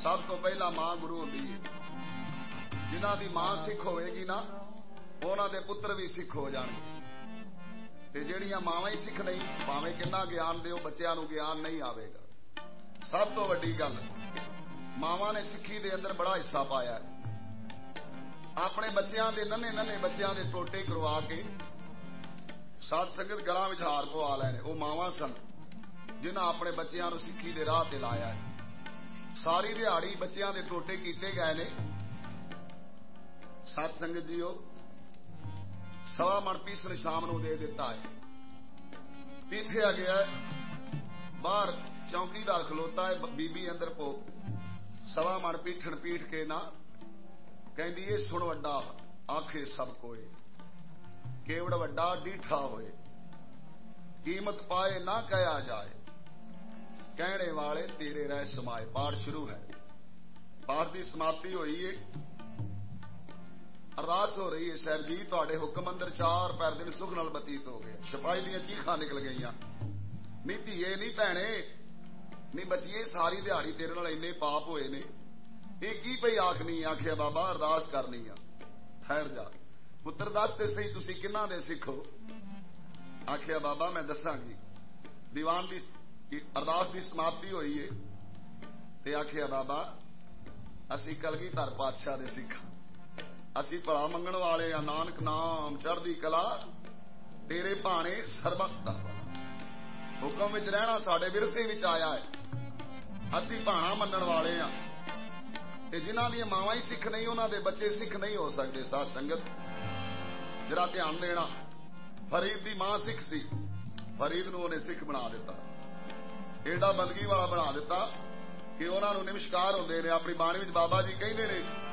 سب تو پہلا ماں گرو ہوتی ہے. جنہ دی ماں سکھ ہوئے گی نا انہاں دے پتر بھی سکھ ہو جان گے. تے جہڑیاں ماواں ہی سکھ نہیں پاویں کنا گیان دیو بچیاں نو گیان نہیں آئے گا. سب تو وڈی گل ماواں نے سکھی دے اندر بڑا حصہ پایا ہے. اپنے بچیاں دے ننے ننے بچیاں دے ٹوٹے کروا کے سات سنگت گلاں وچ ہار پوا لے نے. وہ ماواں سن جنہاں اپنے بچیاں نو سکھی دے راہ تے لایا ہے. ساری دیہڑی بچیاں دے ٹوٹے کیتے گئے نے. سات سنگت جیو سوا من پیسن شام نو دے دیتا ہے. پیٹھیا گیا ہے باہر چوکیدار کھلوتا ہے. بی بی اندر پو سوا من پیٹھن پیٹ کے نہ کہندی اے سن وڈا آکھے سب کوئے کیوڑ وڈا ڈیٹھا ہوئے قیمت پائے نہ کہا جائے کہنے والے تیرے رہ سمائے. پاٹ شروع ہے. پاٹ کی سماپتی ہوئی ہے. ارداس ہو رہی ہے صاحب جی تے حکم اندر 4 پیر دن سکھ نال بتیت ہو گئے. سپاہی دیا چیخاں نکل گئی نہیں دھیے نہیں بھینے نہیں بچیے ساری دیہڑی تیرے نال اینے پاپ ہوئے نے یہ کی پئی آخنی. آخیا بابا ارداس کرنی آ ٹھہر جا پتر دس تے سی تسی کنہ دے سکھو. آخیا بابا میں دساں گی. دیوان دی ارداس دی سماپتی ہوئی ہے تے آخیا بابا اسی کلگیدھر پادشاہ دے سکھ اسی بڑا منگن والے آ. نانک نام چڑھدی کلا تیرے بھانے سربت دا حکم وچ رہنا ساڈے ورثے وچ آیا ہے. اسی بھانا منن والے ہاں تے جنہاں دی ماواں ہی سکھ نہیں انہاں دے بچے سکھ نہیں ہو سکتے. ساتھ سنگت ذرا دھیان دینا. فرید دی ماں سکھ سی. فرید نو انہیں سکھ بنا دیتا ایڈا بندگی والا بنا دیتا کہ انہوں نے نمشکار ہوندے نے. اپنی بانی وچ بابا جی کہندے نے